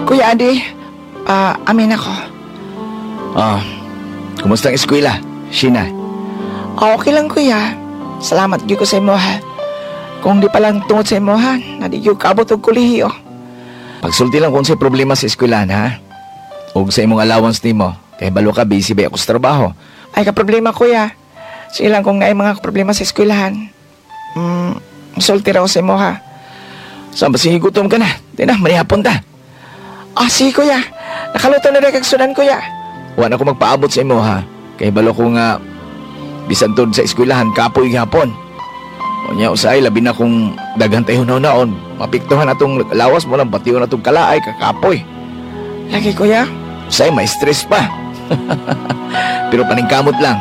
Kuya Adi, amin ako. Ah, kumusta ang eskwela, Sheena? Okay lang kuya. Salamat gyud ko sa imo ha. Kung di pa lang tungod sa imo ha, nadi gyud kaabot og kolehiyo. Pagsulti lang kung sa problema sa eskwelahan, ha? O sa imong allowance nimo, kay balo ka busy ba ako sa trabaho. Ay ka problema kuya. Sige lang kung naay mga problema sa eskwelahan. Sulti raw sa imo ha. Saan ba gutom ka na? Di na, manihapon ta. Sige kuya. Nakaluto na rin kag sudan kuya. Wala ko magpaabot sa imo, ha? Kay balo ko nga, bisan tod sa eskwelahan, kapoy gihapon. O niya, usay, labi na kung daghan tayo naon. Mapiktuhan atong lawas mo lang, batiyon atong kalaay, kakapoy. Lagi kuya. Usay, may stress pa. Pero paningkamot lang.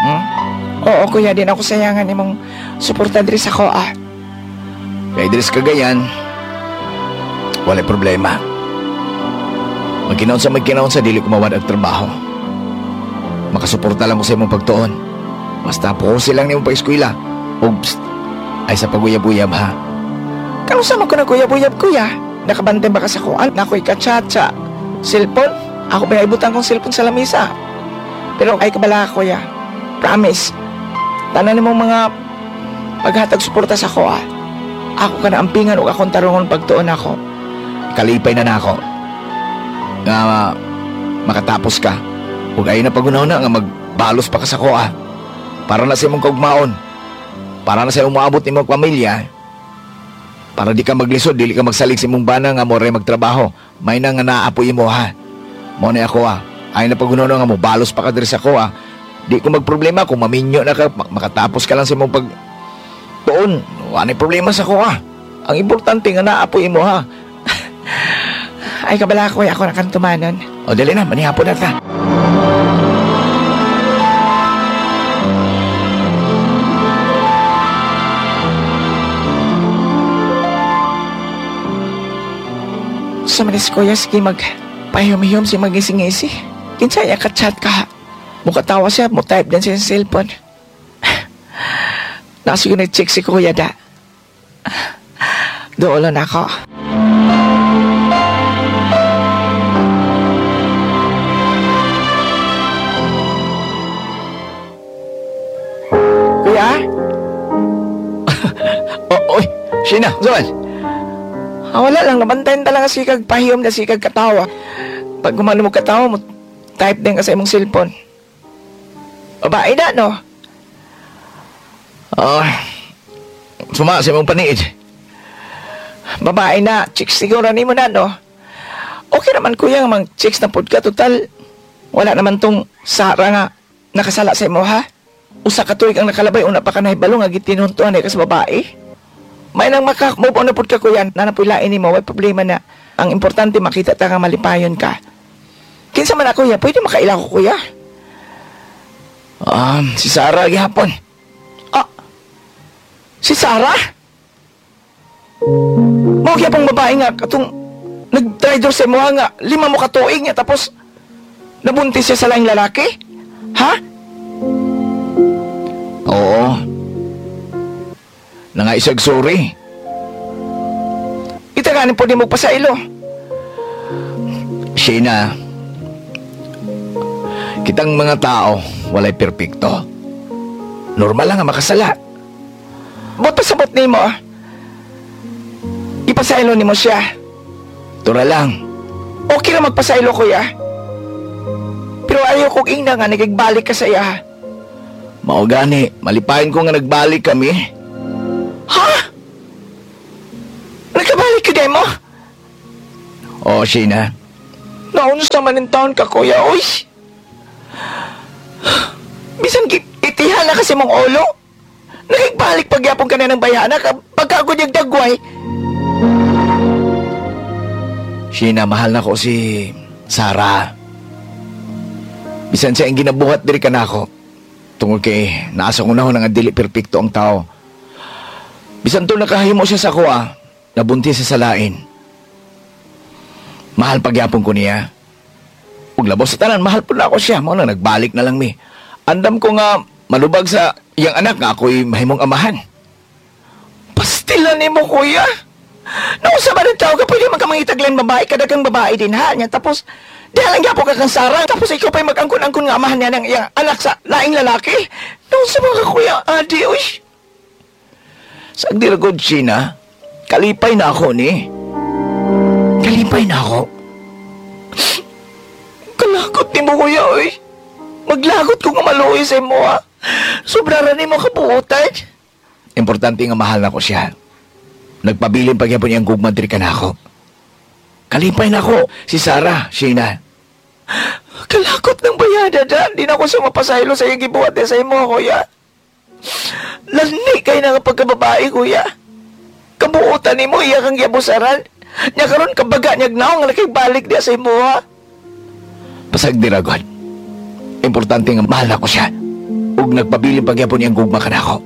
Oo kuya, din ako sayangan imong suporta diri sa koa. Kay Dres Cagayan, wala problema. Magkinaon sa dili kumawad ang trabaho. Makasuporta lang ko sa imong pagtuon. Basta po silang niyong pa-eskwela. Oops, ay sa paguyab-uyab ha. Kanusa man ko naguyab-uyab kuya? Nakabantay ba ka sa kuan? Nakoy katsatsa. Cellphone? Ako ba ibutan kong cellphone sa lamisa? Pero ay kabala kuya. Promise. Tanan nimong mga paghatag suporta sa kuha. Ako ka na ampingan o akong tarungon pagtuon ako. Kalipay na ako. Nga makatapos ka. Huwag ay na pagunaw na nga magbalos pa ka sa kuha. Para na sa imong kaugmaon. Para na sa imong maabot imong pamilya. Para di ka maglisod, dili ka magsalig sa imong bana nga mo rin magtrabaho. May na nga naapoy mo ha. Mo na ako ha. Ay na pagunaw na nga mo balos pa ka diri sa kuha. Di ko magproblema kung maminyo na ka, makatapos ka lang sa imong pagtuon. Wala problema sa kuha. Ang importante nga naapoy mo ha. Ay kabala kuya, ako nakantumanon. O dali na, manihapon na ta. Sa manis kuya, sige magpahiyom-hiyom si magising-isi. Kinsaya ka-chat ka. Mukatawa siya, mo type din siya sa cellphone. Nasigo na-check si kuya da. Doon lang ako. Kuya? Oy, Sheena, Zoan. Wala lang, nabantayan talaga si kag pahiyom na si kag katawa. Pag gumano mo katawa mo, type din ka sa imong cellphone. Babae na, no? Suma sa imong paniid. Babae na, chicks siguro ni mo na, no? Okay naman kuya, mang chicks na pod ka, total. Wala naman tong Sara nga nakasala sa imo, ha? Usa ka tuig ang nakalabay, una pa ka nahibalo nga gitinuntuan ay kas babae. May nang move on na pod ka kuya, nanapuilain ni mo, may problema na. Ang importante makita ta nga malipayon ka. Kinsa man ako kuya, pwede makaila ko kuya. Si Sara gihapon. Si Sara? Mao gyapong babae nga katong nag-traitor sa mga nga 5 mo katuig niya tapos nabuntis siya sa laing lalaki? Ha? Oo. Nangaisag sorry. Itaganin po di mo pasailo. Sheena, kitang mga tao walay perpekto. Normal lang nga makasala. Ba't pasabot ni mo? Ipasailo ni mo siya. Tura lang. Okay na magpasailo kuya. Pero ayaw kong ina nga nagigbalik ka sa iya. Mao gani, malipayon ko nga nagbalik kami. Ha? Nagkabalik ka din mo? Oo, Sheena. Naunos naman ng taon ka kuya, uy. Bisan itihan na kasi mong ulo. Nakigbalik pagyapon ka na ng bayana pagkagod yung dagway. Sheena, mahal na ko si Sara. Bisan siya ang ginabuhat diri ka na ako. Tungod kay naasa ko na ho nga dili perpekto ang tao. Bisan to nakahimo siya sa kuha, nabuntis siya sa lain. Mahal pagyapon ko niya. Ug labos sa tanan, mahal po na ako siya. Mao na nagbalik na lang mi. Andam ko nga malubag sa iyang anak nga ako'y mahimong amahan. Pastilan ni mo kuya. Naon sa ba ng tao ka pwede magkamangitaglan babae, kadagang babae din ha niya. Tapos, dahil lang po ka kang sarang, tapos ikaw pa'y mag-angkon-angkon nga amahan niya ng iyang anak sa laing lalaki. Naon sa mga kuya, adi, uy. Sa agdiragod, Sheena, kalipay na ako ni. Kalipay na ako. Kalagot ni mo kuya, uy. Maglagot ko nga maluoy sa imo ha. Sobrara ni mo kabuutan. Importante nga mahal na ko siya. Nagpabilin pa po niyang gugmantri ka na ako. Kalipay na ako. Si Sarah, Sheena. Kalakot ng bayada dyan. Di na ako siya mapasaylo sa iyong gibuhat sa imo, kuya. Lani kayo na nga pagkababae, kuya. Kabuutan ni mo, iya kang giabusaran. Nya karon kabaga niyag naong nga nakibalik diya sa imo, ha? Pasag diragon. Importante nga mahal na ko siya. Ug nagpabilin pa po niyang gugma ka na ako.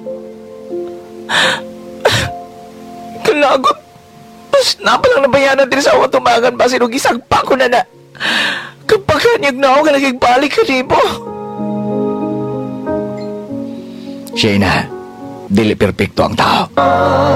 Kalagot. Mas napalang nabayanan din sa awang tumagan ba sinong isagpa ko na na. Kapag kanyag na ako ka nakigbalik ka di mo. Sheena, dili perpekto ang tao.